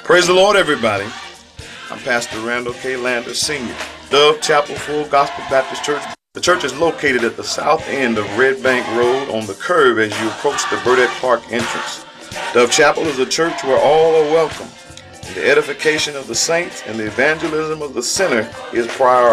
Praise the Lord, everybody. I'm Pastor Randall K. Lander, Sr., Dove Chapel Full Gospel Baptist Church. The church is located at the south end of Red Bank Road on the curve as you approach the Burdette Park entrance. Dove Chapel is a church where all are welcome. The edification of the saints and the evangelism of the sinner is priority.